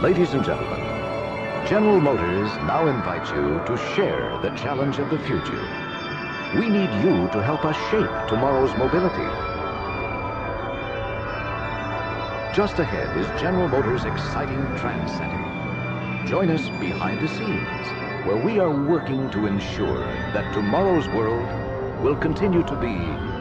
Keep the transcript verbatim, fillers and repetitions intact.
Ladies and gentlemen, General Motors now invites you to share the challenge of the future. We need you to help us shape tomorrow's mobility. Just ahead is General Motors' exciting Trans Center. Join us behind the scenes, where we are working to ensure that tomorrow's world will continue to be